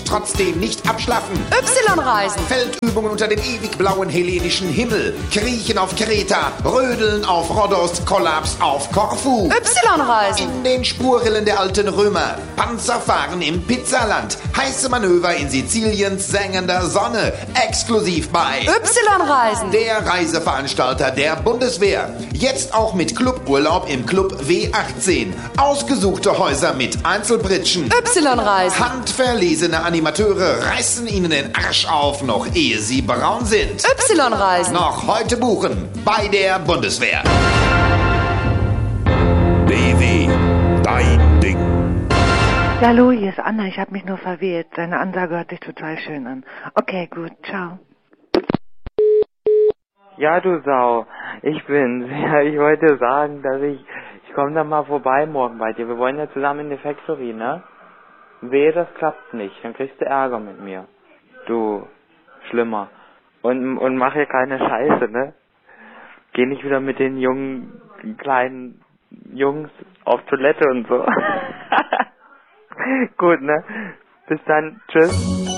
trotzdem nicht abschlaffen. Y-Reisen. Feldübungen unter dem ewig blauen hellenischen Himmel. Kriechen auf Kreta, Rödeln auf Rhodos, Kollaps auf Korfu. Y-Reisen. In den Spurrillen der alten Römer. Panzerfahren im Pizzaland. Heiße Manöver in Siziliens sengender Sonne. Exklusiv bei Y-Reisen. der Reiseveranstalter der Bundeswehr. Jetzt auch mit Cluburlaub im Club W18. Ausgesuchte Häuser mit Einzelbritschen. Y-Reisen. Handverlesene Animateure reißen Ihnen den Arsch auf, noch ehe Sie braun sind. Y-Reisen. Noch heute buchen bei der Bundeswehr. BW, dein Ding. Ja, hallo, hier ist Anna. Ich habe mich nur verwählt. Seine Ansage hört sich total schön an. Okay, gut. Ciao. Ja, du Sau. Ich bin's. Ja, ich wollte sagen, dass ich komme dann mal vorbei morgen bei dir. Wir wollen ja zusammen in die Factory, ne? Wehe, das klappt nicht. Dann kriegst du Ärger mit mir. Du Schlimmer. Und mach hier keine Scheiße, ne? Geh nicht wieder mit den jungen, kleinen Jungs auf Toilette und so. Gut, ne? Bis dann. Tschüss.